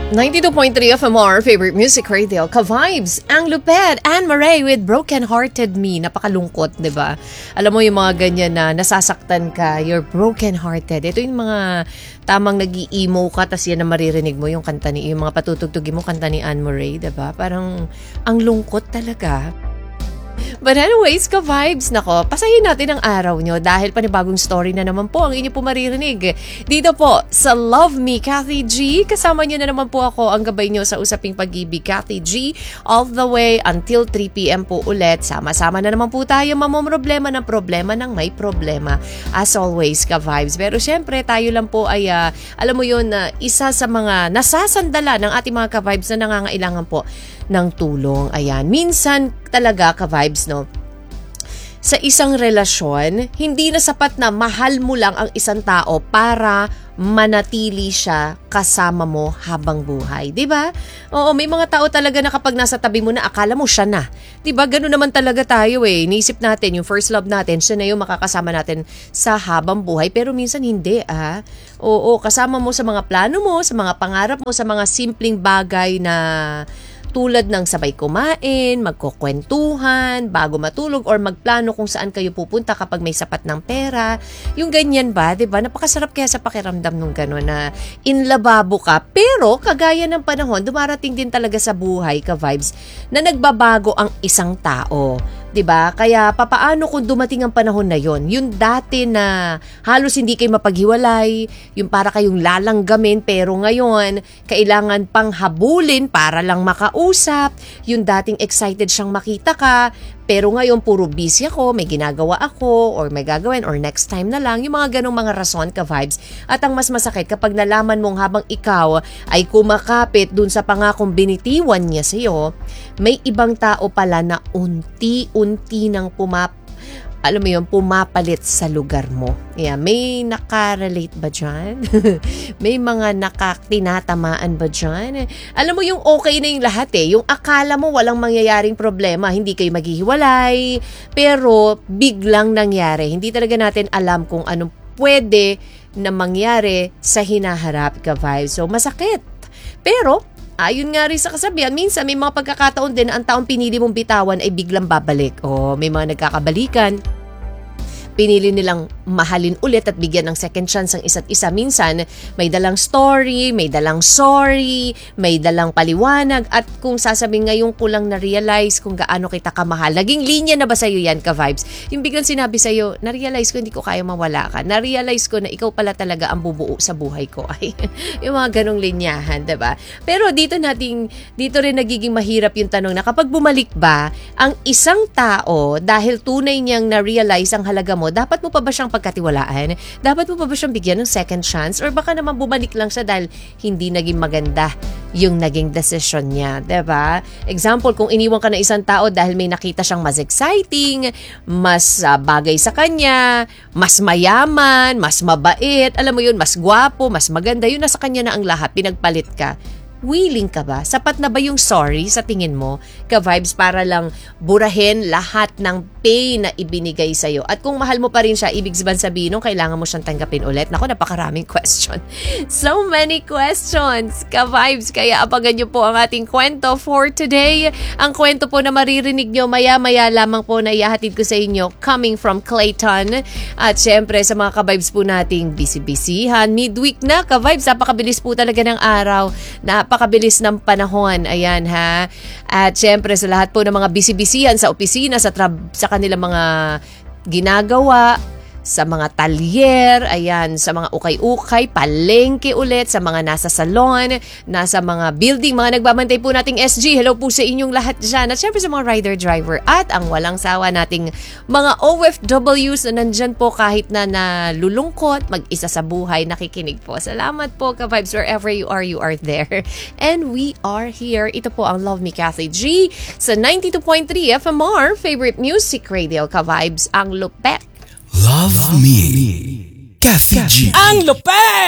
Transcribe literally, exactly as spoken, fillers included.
ninety-two point three F M R, favorite music radio, ka-vibes, ang lupet, Anne Marie with Broken Hearted Me. Napakalungkot, di ba? Alam mo yung mga ganyan na nasasaktan ka, you're broken hearted. Ito yung mga tamang nag-i-emo ka, tas yan na maririnig mo yung kanta ni, yung mga patutugtugin mo kanta ni Anne Marie, di ba? Parang ang lungkot talaga. But anyways, ka-vibes, nako, pasahin natin ang araw nyo dahil panibagong story na naman po ang inyo po maririnig. Dito po sa Love Me, Kathy G. Kasama nyo na naman po ako ang gabay nyo sa Usaping Pag-ibig, Kathy G. All the way until three p.m. po ulit. Sama-sama na naman po tayo mamomroblema ng problema ng may problema. As always, ka-vibes. Pero syempre, tayo lang po ay, uh, alam mo yun, uh, isa sa mga nasasandala ng ating mga ka-vibes na nangangailangan po ng tulong. Ayan, minsan talaga ka-vibes, no? Sa isang relasyon, hindi na sapat na mahal mo lang ang isang tao para manatili siya kasama mo habang buhay, 'di ba? Oo, may mga tao talaga na kapag nasa tabi mo na akala mo siya na. 'Di ba? Ganoon naman talaga tayo eh. Iniisip natin yung first love natin, siya na yung makakasama natin sa habang buhay, pero minsan hindi ah. Oo, kasama mo sa mga plano mo, sa mga pangarap mo, sa mga simpleng bagay na tulad ng sabay kumain, magkukwentuhan, bago matulog, or magplano kung saan kayo pupunta kapag may sapat ng pera. Yung ganyan ba, diba? Napakasarap kaya sa pakiramdam nung gano'n na inlababo ka. Pero, kagaya ng panahon, dumarating din talaga sa buhay, ka-vibes, na nagbabago ang isang tao. Diba? Kaya papaano kung dumating ang panahon na yon? Yung dati na halos hindi kayo mapaghiwalay, yung para kayong lalanggamin, pero ngayon kailangan pang habulin para lang makausap, yung dating excited siyang makita ka, pero ngayon puro busy ako, may ginagawa ako, or may gagawin, or next time na lang, yung mga ganong mga rason, ka-vibes. At ang mas masakit kapag nalaman mong habang ikaw ay kumakapit dun sa pangakong binitiwan niya sa'yo, may ibang tao pala na unti-unti nang pumap alam mo yun, pumapalit sa lugar mo. Yeah, may nakarelate ba dyan? May mga nakatinatamaan ba dyan? Alam mo yung okay na yung lahat eh. Yung akala mo walang mangyayaring problema. Hindi kayo maghihiwalay. Pero biglang nangyari. Hindi talaga natin alam kung anong pwede na mangyari sa hinaharap, ka-vibes. So masakit. Pero ayun nga rin sa kasabihan, minsan may mga pagkakataon din na ang taong pinili mong bitawan ay biglang babalik. O may mga nagkakabalikan, pinili nilang mahalin ulit at bigyan ng second chance ang isa't isa. Minsan, may dalang story, may dalang sorry, may dalang paliwanag, at kung sasabihin ngayon ko lang na-realize kung gaano kita kamahal. Naging linya na ba sa'yo yan, ka-vibes? Yung biglang sinabi sa'yo, na-realize ko hindi ko kaya mawala ka. Na-realize ko na ikaw pala talaga ang bubuo sa buhay ko. Ay, yung mga ganong linyahan, diba? Pero dito nating, dito rin nagiging mahirap yung tanong na kapag bumalik ba ang isang tao dahil tunay niyang na-realize ang halaga mo, dapat mo pa ba siyang pagkatiwalaan? Dapat mo pa ba siyang bigyan ng second chance? Or baka naman bumalik lang siya dahil hindi naging maganda yung naging decision niya, diba? Example, kung iniwan ka na isang tao dahil may nakita siyang mas exciting, mas uh, bagay sa kanya, mas mayaman, mas mabait, alam mo yun, mas gwapo, mas maganda, yun nasa kanya na ang lahat, pinagpalit ka. Willing ka ba? Sapat na ba yung sorry sa tingin mo, ka-vibes, para lang burahin lahat ng pain na ibinigay sa'yo? At kung mahal mo pa rin siya, ibig sabihin nung kailangan mo siyang tanggapin ulit? Naku, napakaraming question. So many questions, ka-vibes. Kaya abangan nyo po ang ating kwento for today. Ang kwento po na maririnig nyo maya-maya lamang po na ihahatid ko sa inyo, coming from Clayton. At syempre sa mga ka-vibes po nating busy-busyhan, midweek na, ka-vibes. Napakabilis po talaga ng araw. Napakabilis ng panahon. Ayan ha. At syempre sa lahat po ng mga busy-busyhan sa opisina, sa, tra- sa kanilang mga ginagawa, sa mga talyer, ayan, sa mga ukay-ukay, palengke ulit, sa mga nasa salon, nasa mga building, mga nagbabantay po nating S G. Hello po sa inyong lahat dyan. At syempre sa mga rider-driver at ang walang sawa nating mga O F Ws na nandyan po kahit na nalulungkot, mag-isa sa buhay, nakikinig po. Salamat po, ka-vibes. Wherever you are, you are there. And we are here. Ito po ang Love Me, Kathy G sa ninety-two point three F M R, favorite music radio, ka-vibes, ang lupet. Love Me, Kathy G. Ang lupet!